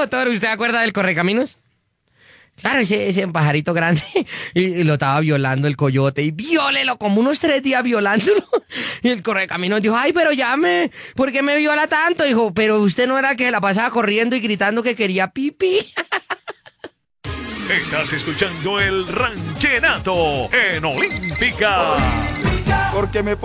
doctor, ¿usted acuerda del correcaminos? Claro, ese pajarito grande y lo estaba violando el coyote. Y viólelo como unos 3 días violándolo. Y el correcaminos dijo, ay, pero ¿por qué me viola tanto? Dijo, pero usted no era que la pasaba corriendo y gritando que quería pipí. Estás escuchando el Ranchenato en Olímpica. Porque me